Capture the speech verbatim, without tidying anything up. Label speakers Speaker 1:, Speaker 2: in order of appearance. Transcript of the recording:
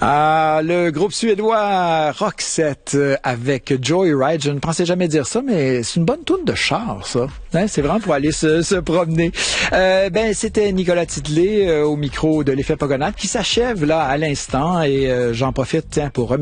Speaker 1: Ah, le groupe suédois Roxette avec Joyride. Je ne pensais jamais dire ça, mais c'est une bonne toune de char, ça. Hein, c'est vraiment pour aller se, se promener. Euh, ben, c'était Nicolas Tidelet euh, au micro de l'Effet Pogonade qui s'achève là à l'instant et euh, j'en profite tiens, pour remercier